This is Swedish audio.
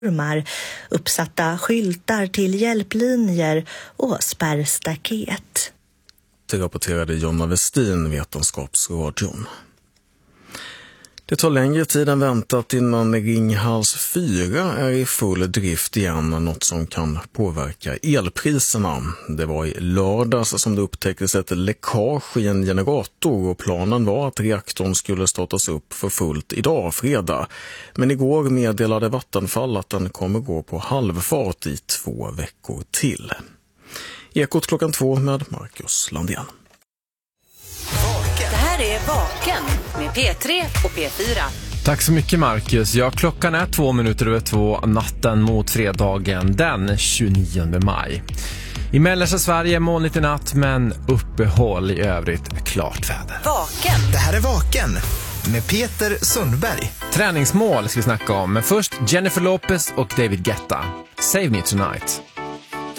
uppsatta skyltar till hjälplinjer och spärrstaket. Det rapporterade Jonna Westin, Vetenskapsradion. Det tar längre tid än väntat innan Ringhals 4 är i full drift igen, något som kan påverka elpriserna. Det var i lördags som det upptäcktes ett läckage i en generator och planen var att reaktorn skulle startas upp för fullt idag, fredag. Men igår meddelade Vattenfall att den kommer gå på halvfart i 2 veckor till. Ekot 2 med Marcus Landén. Det här är Vaken med P3 och P4. Tack så mycket Marcus. Ja, klockan är 2:02 natten mot fredagen den 29 maj. I mellersta Sverige molnigt i natt men uppehåll i övrigt klart väder. Vaken. Det här är Vaken med Peter Sundberg. Träningsmål ska vi snacka om, men först Jennifer Lopez och David Guetta. Save Me Tonight.